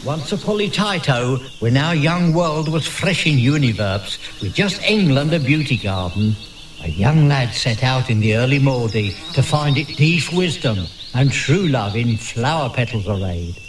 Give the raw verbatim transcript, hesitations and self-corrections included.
Once a Polytaito, when our young world was fresh in univerbs, with just England a beauty garden, a young lad set out in the early Maudie to find it deep wisdom and true love in flower petals arrayed.